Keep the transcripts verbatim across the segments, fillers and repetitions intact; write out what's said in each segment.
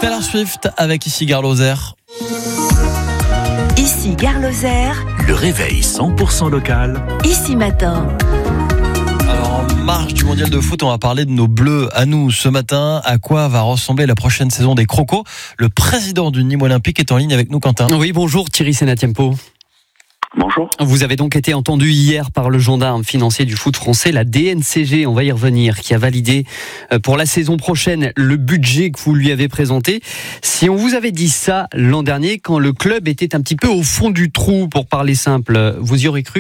Taylor Swift avec ici Gare Lozère. Ici Gare Lozère. Le réveil cent pour cent local. Ici Matin. Alors, en marge du mondial de foot, on va parler de nos bleus à nous ce matin. À quoi va ressembler la prochaine saison des Crocos? Le président du Nîmes Olympique est en ligne avec nous, Quentin. Oui, bonjour Thierry Senatiempo. Bonjour. Vous avez donc été entendu hier par le gendarme financier du foot français, la D N C G, on va y revenir, qui a validé pour la saison prochaine le budget que vous lui avez présenté. Si on vous avait dit ça l'an dernier, quand le club était un petit peu au fond du trou, pour parler simple, vous y aurez cru ?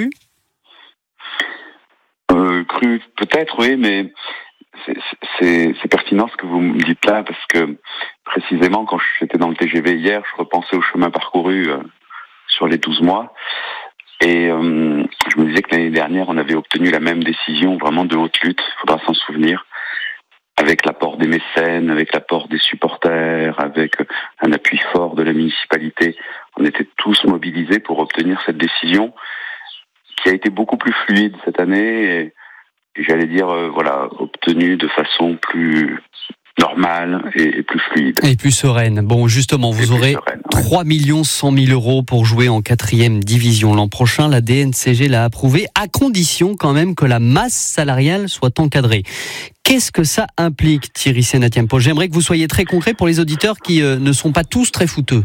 euh, Cru peut-être, oui, mais c'est, c'est, c'est pertinent ce que vous me dites là, parce que précisément quand j'étais dans le T G V hier, je repensais au chemin parcouru euh, sur les douze mois. Et euh, je me disais que l'année dernière, on avait obtenu la même décision, vraiment de haute lutte, il faudra s'en souvenir, avec l'apport des mécènes, avec l'apport des supporters, avec un appui fort de la municipalité. On était tous mobilisés pour obtenir cette décision qui a été beaucoup plus fluide cette année et, et j'allais dire, euh, voilà, obtenue de façon plus normale et, et plus fluide. Et plus sereine. Bon, justement, vous aurez sereine, ouais. trois millions cent mille euros pour jouer en quatrième division l'an prochain. La D N C G l'a approuvé, à condition quand même que la masse salariale soit encadrée. Qu'est-ce que ça implique, Thierry Senatiempo ? J'aimerais que vous soyez très concret pour les auditeurs qui euh, ne sont pas tous très footeux.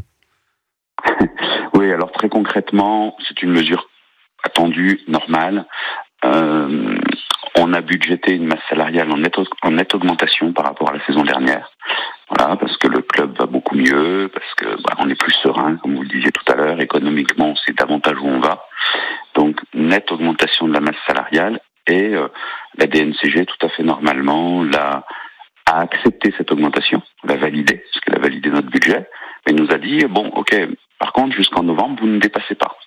Oui, alors très concrètement, c'est une mesure attendue, normale. Euh, on a budgété une masse salariale en nette, en nette augmentation par rapport à la saison dernière. Voilà, parce que le club va beaucoup mieux, parce que bah, on est plus serein, comme vous le disiez tout à l'heure. Économiquement, c'est davantage où on va. Donc, nette augmentation de la masse salariale et euh, la D N C G, tout à fait normalement, l'a, a accepté cette augmentation, l'a validée, parce qu'elle a validé notre budget, mais nous a dit, bon, ok, par contre, jusqu'en novembre, vous ne dépassez pas.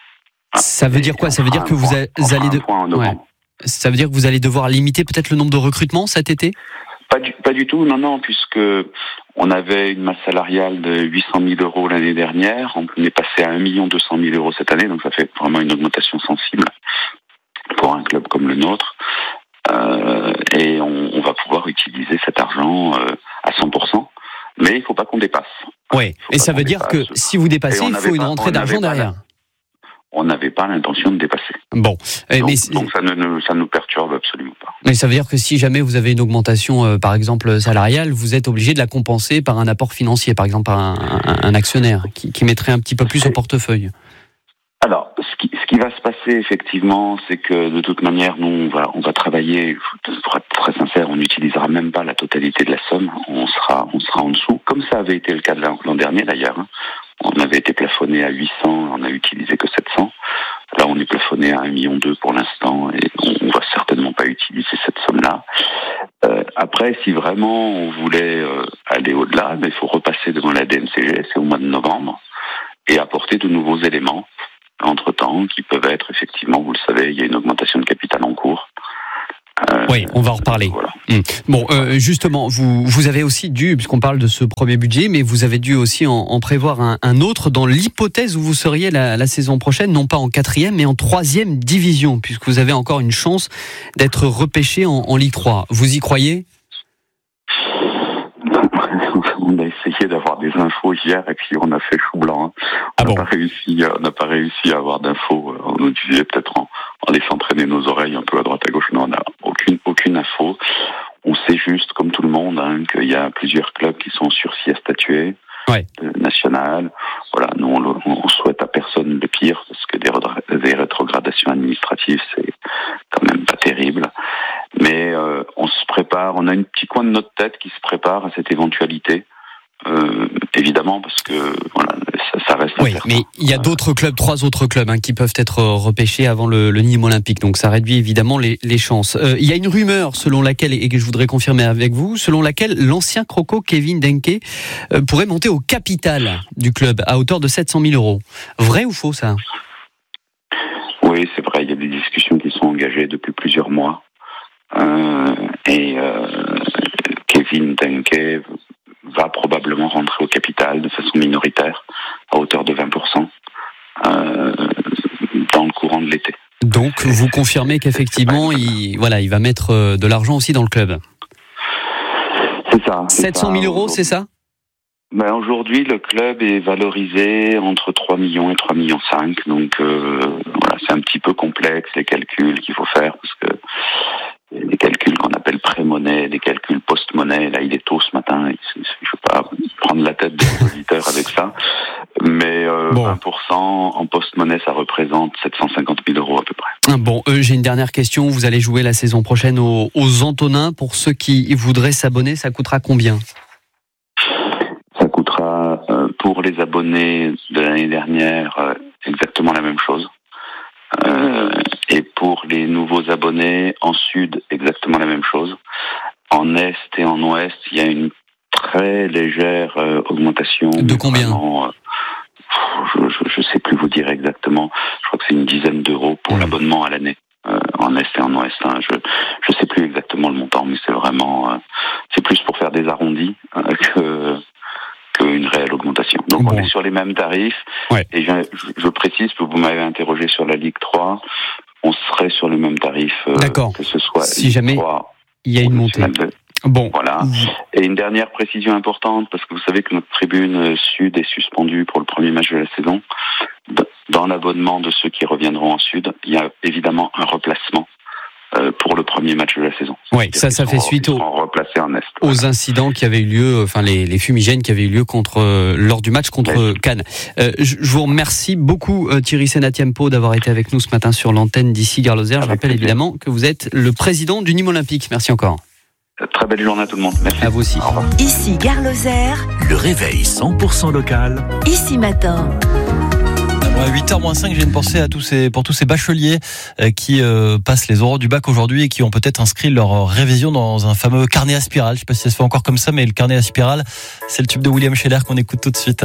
Ça veut dire quoi ? Ça veut dire que vous allez de... ouais. Ça veut dire que vous allez devoir limiter peut-être le nombre de recrutements cet été ? Pas du, pas du tout, non, non, puisque on avait une masse salariale de huit cent mille euros l'année dernière, on est passé à un million deux cent mille euros cette année, donc ça fait vraiment une augmentation sensible pour un club comme le nôtre, euh, et on, on va pouvoir utiliser cet argent euh, à cent pour cent, mais il ne faut pas qu'on dépasse. Oui, et ça veut dire dépasse. que si vous dépassez, il faut une rentrée d'argent derrière. La... On n'avait pas l'intention de dépasser. Bon, donc, mais donc ça ne ça nous perturbe absolument pas. Mais ça veut dire que si jamais vous avez une augmentation, euh, par exemple salariale, vous êtes obligé de la compenser par un apport financier, par exemple par un, un, un actionnaire qui, qui mettrait un petit peu plus au portefeuille. Alors, ce qui, ce qui va se passer effectivement, c'est que de toute manière, nous on va on va travailler. Pour être très sincère, on n'utilisera même pas la totalité de la somme. On sera on sera en dessous, comme ça avait été le cas de l'an dernier d'ailleurs. On avait été plafonné à huit cents, on n'a utilisé que sept cents. Là, on est plafonné à un million deux pour l'instant et on ne va certainement pas utiliser cette somme-là. Euh, après, si vraiment on voulait euh, aller au-delà, ben, il faut repasser devant la D N C G, c'est au mois de novembre, et apporter de nouveaux éléments entre-temps qui peuvent être effectivement, vous le savez, il y a une augmentation de capital en cours. Euh, oui, on va en reparler. Voilà. Mmh. Bon, euh, justement, vous vous avez aussi dû, puisqu'on parle de ce premier budget, mais vous avez dû aussi en, en prévoir un, un autre dans l'hypothèse où vous seriez la, la saison prochaine, non pas en quatrième, mais en troisième division, puisque vous avez encore une chance d'être repêché en, en Ligue trois. Vous y croyez ? On a essayé d'avoir des infos hier et puis on a fait chou blanc. Hein. On n'a ah bon. pas réussi, on n'a pas réussi à avoir d'infos. On nous disait peut-être en, en laissant traîner nos oreilles un peu à droite à gauche. Non, on n'a aucune aucune info. On sait juste, comme tout le monde, hein, qu'il y a plusieurs clubs qui sont en sursis à statuer. Ouais. Euh, national. Voilà, nous on, le, on souhaite à personne le pire parce que des, redra- des rétrogradations administratives c'est quand même pas terrible. Mais euh, on se prépare, on a un petit coin de notre tête qui se prépare à cette éventualité. Euh, évidemment parce que voilà, ça, ça reste oui, incertain. Mais il y a d'autres clubs, trois autres clubs hein, qui peuvent être repêchés avant le, le Nîmes Olympique, donc ça réduit évidemment les, les chances. Euh, il y a une rumeur selon laquelle, et que je voudrais confirmer avec vous, selon laquelle l'ancien croco Kevin Denke euh, pourrait monter au capital du club à hauteur de sept cent mille euros. Vrai ou faux ça ? Oui, c'est vrai, il y a des discussions qui sont engagées depuis plusieurs mois. Euh, et euh, Kevin Denke va probablement rentrer au capital de façon minoritaire, à hauteur de vingt pour cent, euh, dans le courant de l'été. Donc, vous confirmez qu'effectivement, il, voilà, il va mettre de l'argent aussi dans le club. C'est ça. sept cent mille euros, c'est ça ? Ben aujourd'hui, le club est valorisé entre trois millions et trois millions cinq. Donc euh, voilà, c'est un petit peu complexe les calculs qu'il faut faire parce que des calculs qu'on appelle pré-monnaie, des calculs post-monnaie. Là, il est tôt ce matin. Je ne veux pas prendre la tête des auditeurs avec ça. Mais euh, bon. vingt pour cent en post-monnaie, ça représente sept cent cinquante mille euros à peu près. Bon, euh, j'ai une dernière question. Vous allez jouer la saison prochaine aux, aux Antonins. Pour ceux qui voudraient s'abonner, ça coûtera combien ? Ça coûtera, euh, pour les abonnés de l'année dernière, euh, exactement la même chose. Euh, et pour les nouveaux abonnés, en sud, exactement la même chose. En est et en ouest, il y a une très légère euh, augmentation. De combien ? Vraiment, euh, je ne sais plus vous dire exactement. Je crois que c'est une dizaine d'euros pour mmh. l'abonnement à l'année. Euh, en est et en ouest. Hein. Je ne sais plus exactement le montant, mais c'est vraiment... Euh, c'est plus pour faire des arrondis euh, que... qu'une réelle augmentation. Donc bon. On est sur les mêmes tarifs. Ouais. Et je, je, je précise que vous m'avez interrogé sur la Ligue trois. On serait sur le même tarif. Euh, D'accord. Que ce soit si Ligue jamais trois, il y a une montée. Bon. Voilà. Et une dernière précision importante, parce que vous savez que notre tribune sud est suspendue pour le premier match de la saison. Dans l'abonnement de ceux qui reviendront en sud, il y a évidemment un replacement pour le premier match de la saison. Oui, ça, ça fait suite aux, en est, aux voilà. incidents qui avaient eu lieu, enfin les, les fumigènes qui avaient eu lieu contre euh, lors du match contre oui. Cannes. Euh, je, je vous remercie beaucoup euh, Thierry Senatiempo d'avoir été avec nous ce matin sur l'antenne d'Ici Gare Lozère. Je rappelle plaisir. évidemment que vous êtes le président du Nîmes Olympique. Merci encore. Très belle journée à tout le monde. Merci. À vous aussi. Au revoir. Ici Gare Lozère. Le réveil cent pour cent local. Ici Matin. À huit heures moins cinq, j'ai une pensée à tous ces, pour tous ces bacheliers euh, qui euh, passent les oraux du bac aujourd'hui et qui ont peut-être inscrit leur révision dans un fameux carnet à spirale. Je ne sais pas si ça se fait encore comme ça, mais le carnet à spirale, c'est le tube de William Scheller qu'on écoute tout de suite.